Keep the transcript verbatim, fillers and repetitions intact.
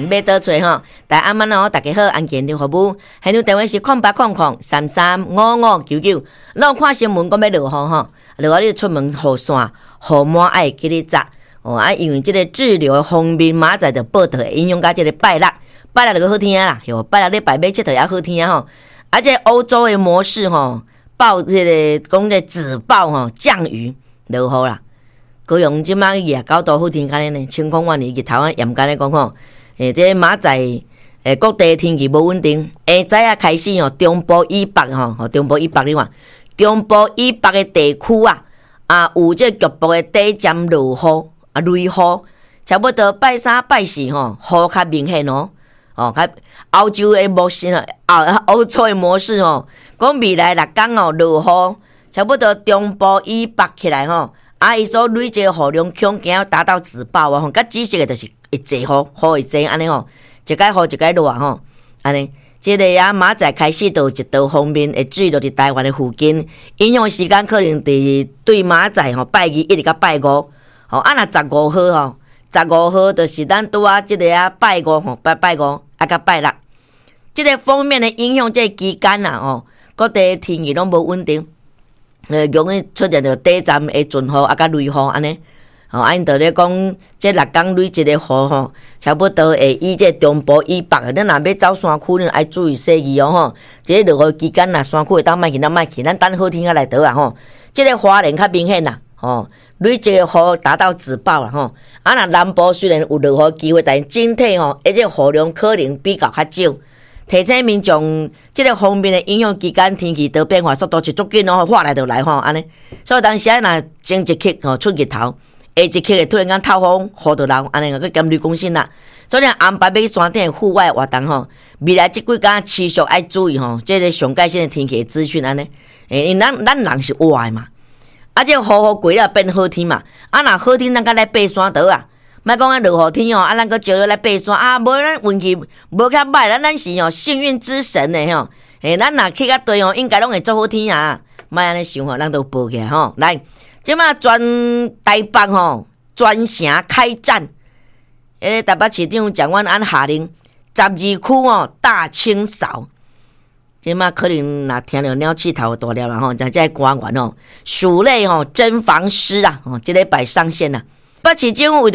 买倒找吼。大家晚安哦，大家好，安健的服务，现场电话是空八空空三三五五九九。咱看新闻讲要落雨吼，落雨你出门雨伞、雨伞爱记得扎哦。啊，因为这个滞留的方面，马仔的报道会影响到这个拜六，拜六就好天啦，哟，拜六礼拜买佚佗也好天吼。而且欧洲的模式吼，报这个讲这紫报吼降雨落雨啦。高雄即摆也搞到好天干呢，情况万里日头啊严格咧讲吼，诶，这马仔诶各地天气无稳定，下早啊开始吼，中部以北吼，吼中部以北你看，中部以北的地区啊，啊有这局部的短暂落雨啊雷雨，差不多拜三拜四吼，雨较明显哦，哦，较欧洲的模式吼，啊欧洲的模式吼，讲未来六天哦落雨，差不多中部以北起来吼。啊，伊所累积的雨量恐惊达到自爆啊！吼，较紫色的就是会济雨，雨会济安尼吼，一解雨一解落吼，安尼。即个啊，马仔开始到一道方面会坠落伫台湾的附近，影响时间可能伫对马仔吼拜二一直到拜五，吼啊若十五号吼，十五号就是咱拄啊即个啊拜五吼，拜拜五啊甲拜六，即个方面的影响，即个期间啊吼，各地天气拢无稳定。呃，容易出现着短暂的阵雨啊，甲雷雨安尼。吼，啊，因着咧讲，这六天累积的雨吼，差不多会以这中部以北，咱若要走山区，呢爱注意细意哦吼。这落雨期间呐，山区会当莫去，咱莫去，咱等好天啊来倒啊吼。这个花莲较明显啦，吼，累积的雨达到自爆啦吼。啊，若南部虽然有落雨机会，但整体吼，而且雨量可能比较较少。提醒民众，即个方面的影响期间天气都变化速度是足紧哦，话来就来吼，安尼。所以当时啊，若前一刻吼出日头，下一刻突然间透风，雨就漏，安尼个减雷公信啦。所以安排要去山顶户外活动吼，未来即几天持续爱注意吼，即个上界线的天气资讯安尼。诶，因咱咱人是活的嘛，啊，即个雨雨过了变好天嘛，啊，若好天咱甲来爬山倒啊。莫讲啊，落雨天哦，啊，咱个招落来爬山啊，无咱运气无较歹，咱咱是哦幸运之神的吼，诶，咱若去较对哦，应该拢会做好天啊，莫安尼想吼，咱都报起来吼。来，即马全台北吼全城开战，诶，台北市长蒋万安下令十二区哦大清扫。即马可能若听到鸟气头大了啦吼，在这官员哦，署内吼侦防师啊，哦，即礼拜上线啦，北市政府为